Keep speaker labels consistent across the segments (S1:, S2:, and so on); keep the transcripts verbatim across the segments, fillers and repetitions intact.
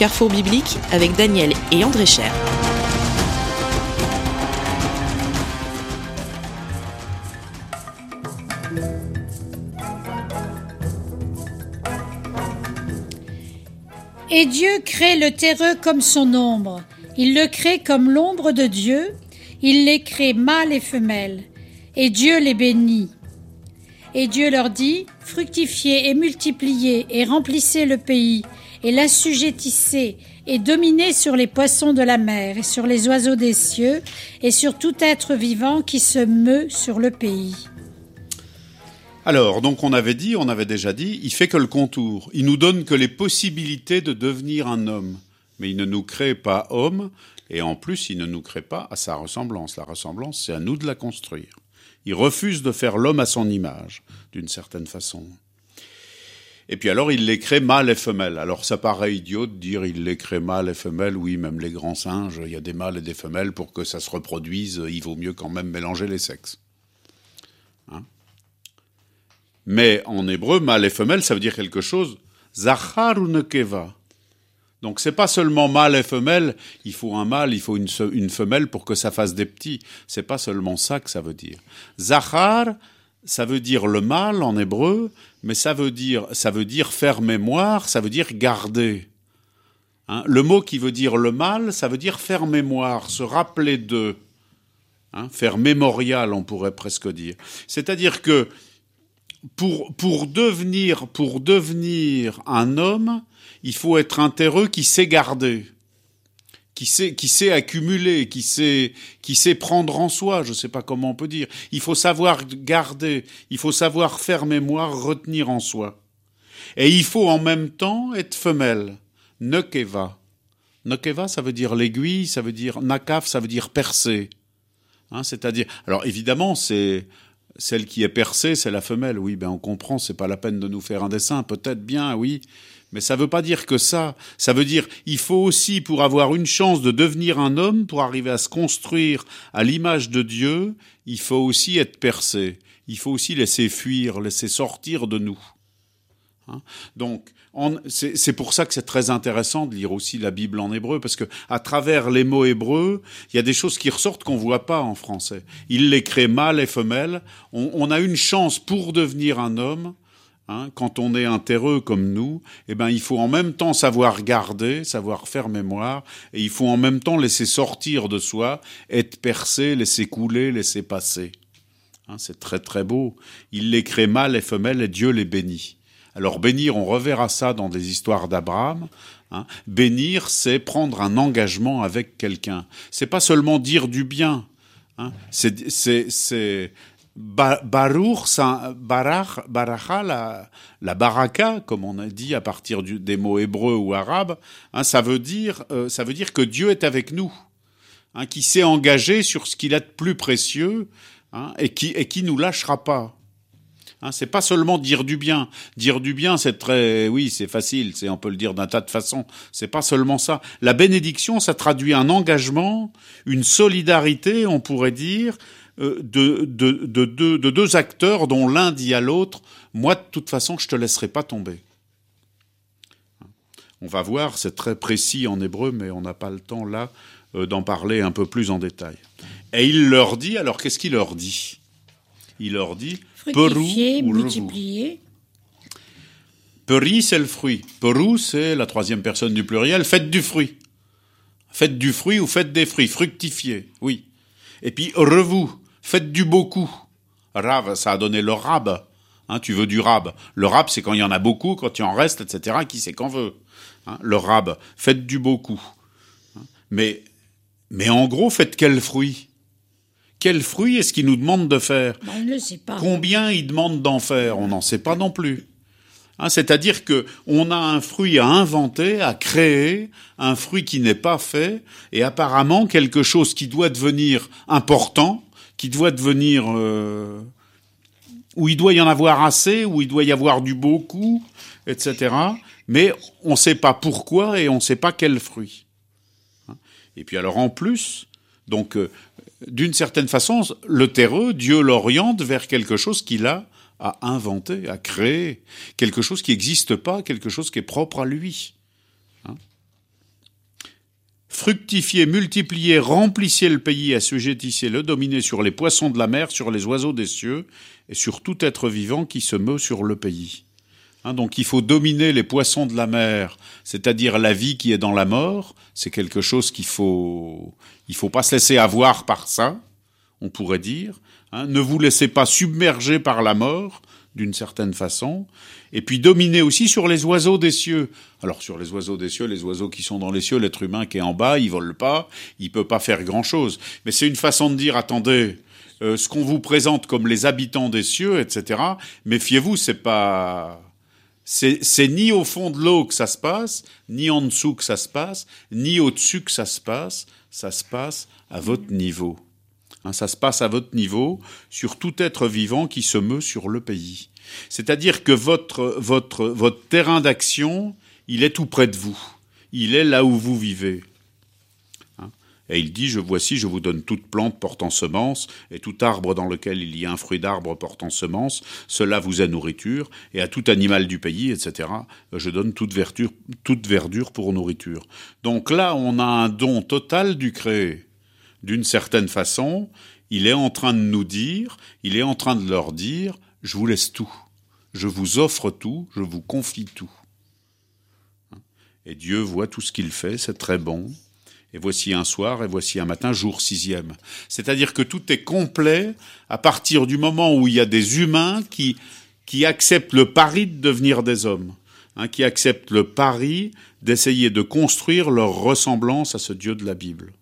S1: Carrefour biblique avec Daniel et André Cher.
S2: Et Dieu crée le terreux comme son ombre. Il le crée comme l'ombre de Dieu. Il les crée mâles et femelles. Et Dieu les bénit. Et Dieu leur dit, fructifiez et multipliez et remplissez le pays et l'assujettissez et dominez sur les poissons de la mer et sur les oiseaux des cieux et sur tout être vivant qui se meut sur le pays.
S3: Alors, donc on avait dit, on avait déjà dit, il fait que le contour. Il nous donne que les possibilités de devenir un homme. Mais il ne nous crée pas homme, et en plus, il ne nous crée pas à sa ressemblance. La ressemblance, c'est à nous de la construire. Il refuse de faire l'homme à son image, d'une certaine façon. Et puis alors, il les crée mâles et femelles. Alors, ça paraît idiot de dire il les crée mâles et femelles. Oui, même les grands singes, il y a des mâles et des femelles. Pour que ça se reproduise, il vaut mieux quand même mélanger les sexes. Hein ? Mais en hébreu, mâle et femelle, ça veut dire quelque chose. Zachar ou nekeva. Donc c'est pas seulement mâle et femelle, il faut un mâle, il faut une, une femelle pour que ça fasse des petits. C'est pas seulement ça que ça veut dire. Zachar, ça veut dire le mâle en hébreu, mais ça veut dire, ça veut dire faire mémoire, ça veut dire garder. Hein, le mot qui veut dire le mâle, ça veut dire faire mémoire, se rappeler d'eux. Hein, faire mémorial, on pourrait presque dire. C'est-à-dire que Pour, pour, devenir, pour devenir un homme, il faut être un terreux qui sait garder, qui sait, qui sait accumuler, qui sait, qui sait prendre en soi, je ne sais pas comment on peut dire. Il faut savoir garder, il faut savoir faire mémoire, retenir en soi. Et il faut en même temps être femelle, nekeva. Nekeva, ça veut dire l'aiguille, ça veut dire nakaf, ça veut dire percer. Hein, c'est-à-dire, alors évidemment, c'est... Celle qui est percée, c'est la femelle. Oui, ben on comprend, c'est pas la peine de nous faire un dessin. Peut-être bien, oui. Mais ça veut pas dire que ça. Ça veut dire, il faut aussi, pour avoir une chance de devenir un homme, pour arriver à se construire à l'image de Dieu, il faut aussi être percé. Il faut aussi laisser fuir, laisser sortir de nous. Hein ? Donc, on, c'est, c'est pour ça que c'est très intéressant de lire aussi la Bible en hébreu, parce que à travers les mots hébreux, il y a des choses qui ressortent qu'on voit pas en français. Il les crée mâles et femelles. On, on a une chance pour devenir un homme, hein, quand on est un terreux comme nous, eh ben il faut en même temps savoir garder, savoir faire mémoire, et il faut en même temps laisser sortir de soi, être percé, laisser couler, laisser passer. Hein, c'est très très beau. Il les crée mâles et femelles et Dieu les bénit. Alors bénir, on reverra ça dans des histoires d'Abraham. Hein. Bénir, c'est prendre un engagement avec quelqu'un. C'est pas seulement dire du bien. Hein. C'est, c'est, c'est barour, barach, baracha, la, la baraka, comme on a dit à partir du, des mots hébreux ou arabes. Hein, ça veut dire, euh, ça veut dire que Dieu est avec nous, hein, qui s'est engagé sur ce qu'il a de plus précieux, hein, et qui, et qui nous lâchera pas. Hein, c'est pas seulement dire du bien. Dire du bien, c'est très, oui, c'est facile. C'est, on peut le dire d'un tas de façons. C'est pas seulement ça. La bénédiction, ça traduit un engagement, une solidarité, on pourrait dire, euh, de, de, de, de, de deux acteurs dont l'un dit à l'autre, moi, de toute façon, je te laisserai pas tomber. On va voir, c'est très précis en hébreu, mais on n'a pas le temps là euh, d'en parler un peu plus en détail. Et il leur dit, alors qu'est-ce qu'il leur dit ? Il leur dit,
S2: fructifier, multiplier.
S3: Peri, c'est le fruit. Peru, c'est la troisième personne du pluriel. Faites du fruit. Faites du fruit ou faites des fruits. Fructifiez, oui. Et puis, revu, faites du beaucoup. Rav, ça a donné le rab. Hein, tu veux du rab. Le rab, c'est quand il y en a beaucoup, quand il en reste, et cetera. Qui c'est qu'en veut. Hein, le rab, faites du beaucoup. Hein, mais, mais en gros, faites quel fruit ? Quel fruit est-ce qu'il nous demande de faire ?
S2: Ben, on ne le sait pas.
S3: Combien il demande d'en faire ? On n'en sait pas non plus. Hein, c'est-à-dire que on a un fruit à inventer, à créer, un fruit qui n'est pas fait, et apparemment quelque chose qui doit devenir important, qui doit devenir euh, où il doit y en avoir assez, où il doit y avoir du beaucoup, et cetera. Mais on ne sait pas pourquoi et on ne sait pas quel fruit. Hein, et puis alors en plus, donc euh, d'une certaine façon, le terreux, Dieu l'oriente vers quelque chose qu'il a à inventer, à créer, quelque chose qui n'existe pas, quelque chose qui est propre à lui. Hein ? fructifiez, multipliez, remplissez le pays, assujettissez-le, dominez sur les poissons de la mer, sur les oiseaux des cieux, et sur tout être vivant qui se meut sur le pays. Hein, donc il faut dominer les poissons de la mer, c'est-à-dire la vie qui est dans la mort. C'est quelque chose qu'il faut, il faut pas se laisser avoir par ça, on pourrait dire. Hein, ne vous laissez pas submerger par la mort, d'une certaine façon. Et puis dominer aussi sur les oiseaux des cieux. Alors sur les oiseaux des cieux, les oiseaux qui sont dans les cieux, l'être humain qui est en bas, il vole pas, il peut pas faire grand-chose. Mais c'est une façon de dire, attendez, euh, ce qu'on vous présente comme les habitants des cieux, et cetera, méfiez-vous, c'est pas... C'est, c'est ni au fond de l'eau que ça se passe, ni en dessous que ça se passe, ni au-dessus que ça se passe. Ça se passe à votre niveau. Hein, ça se passe à votre niveau sur tout être vivant qui se meut sur le pays. C'est-à-dire que votre, votre, votre terrain d'action, il est tout près de vous. Il est là où vous vivez. Et il dit, je voici, je vous donne toute plante portant semence, et tout arbre dans lequel il y a un fruit d'arbre portant semence, cela vous est nourriture, et à tout animal du pays, et cetera, je donne toute verdure, toute verdure pour nourriture. Donc là, on a un don total du créé. D'une certaine façon, il est en train de nous dire, il est en train de leur dire, je vous laisse tout, je vous offre tout, je vous confie tout. Et Dieu voit tout ce qu'il fait, c'est très bon. Et voici un soir, et voici un matin, jour sixième. C'est-à-dire que tout est complet à partir du moment où il y a des humains qui, qui acceptent le pari de devenir des hommes, hein, qui acceptent le pari d'essayer de construire leur ressemblance à ce Dieu de la Bible.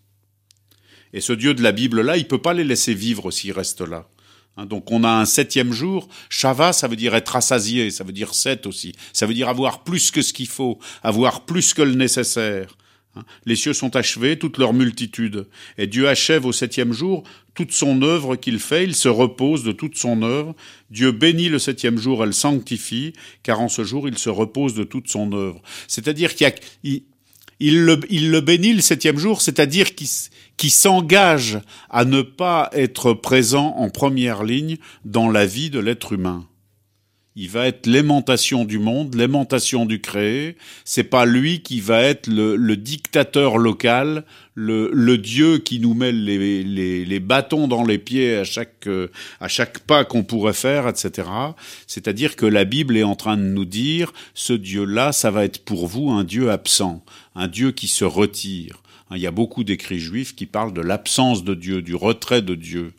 S3: Et ce Dieu de la Bible-là, il peut pas les laisser vivre s'ils restent là. Hein, donc on a un septième jour. Shava, ça veut dire être rassasié, ça veut dire sept aussi. Ça veut dire avoir plus que ce qu'il faut, avoir plus que le nécessaire. Les cieux sont achevés, toute leur multitude. Et Dieu achève au septième jour toute son œuvre qu'il fait, il se repose de toute son œuvre. Dieu bénit le septième jour et le sanctifie, car en ce jour il se repose de toute son œuvre. C'est-à-dire qu'il y a, il, il, le, il le bénit le septième jour, c'est-à-dire qu'il, qu'il s'engage à ne pas être présent en première ligne dans la vie de l'être humain. Il va être l'aimantation du monde, l'aimantation du créé. C'est pas lui qui va être le, le dictateur local, le, le Dieu qui nous met les, les, les bâtons dans les pieds à chaque, à chaque pas qu'on pourrait faire, et cetera. C'est-à-dire que la Bible est en train de nous dire, ce Dieu-là, ça va être pour vous un Dieu absent, un Dieu qui se retire. Il y a beaucoup d'écrits juifs qui parlent de l'absence de Dieu, du retrait de Dieu.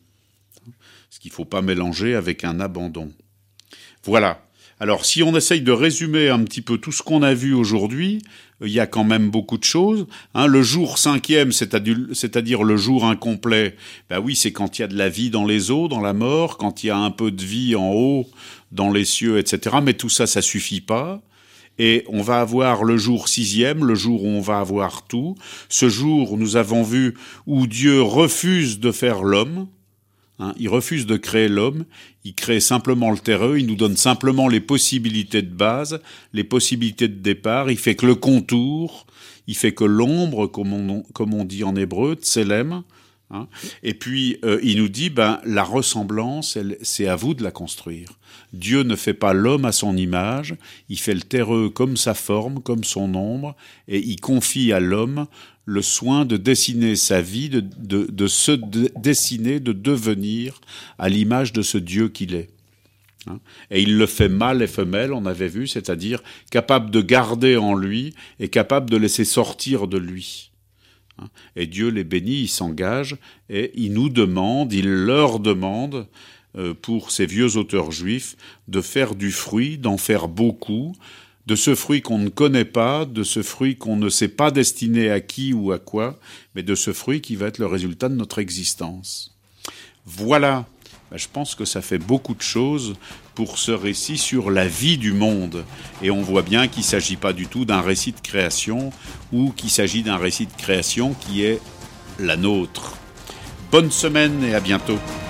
S3: Ce qu'il ne faut pas mélanger avec un abandon. Voilà. Alors, si on essaye de résumer un petit peu tout ce qu'on a vu aujourd'hui, il y a quand même beaucoup de choses. Hein, le jour cinquième, c'est-à-dire, c'est-à-dire le jour incomplet, ben oui, c'est quand il y a de la vie dans les eaux, dans la mort, quand il y a un peu de vie en haut, dans les cieux, et cetera. Mais tout ça, ça suffit pas. Et on va avoir le jour sixième, le jour où on va avoir tout. Ce jour, nous avons vu où Dieu refuse de faire l'homme. Hein, il refuse de créer l'homme, il crée simplement le terreux, il nous donne simplement les possibilités de base, les possibilités de départ, il fait que le contour, il fait que l'ombre, comme on, comme on dit en hébreu, tselem, hein, et puis euh, il nous dit, ben, la ressemblance, elle, c'est à vous de la construire. Dieu ne fait pas l'homme à son image, il fait le terreux comme sa forme, comme son ombre, et il confie à l'homme le soin de dessiner sa vie, de, de, de se de, dessiner, de devenir à l'image de ce Dieu qu'il est. Hein, et il le fait mâle et femelle, on avait vu, c'est-à-dire capable de garder en lui et capable de laisser sortir de lui. Hein, et Dieu les bénit, il s'engage et il nous demande, il leur demande, euh, pour ces vieux auteurs juifs, de faire du fruit, d'en faire beaucoup, de ce fruit qu'on ne connaît pas, de ce fruit qu'on ne sait pas destiné à qui ou à quoi, mais de ce fruit qui va être le résultat de notre existence. Voilà, ben, je pense que ça fait beaucoup de choses pour ce récit sur la vie du monde. Et on voit bien qu'il ne s'agit pas du tout d'un récit de création, ou qu'il s'agit d'un récit de création qui est la nôtre. Bonne semaine et à bientôt.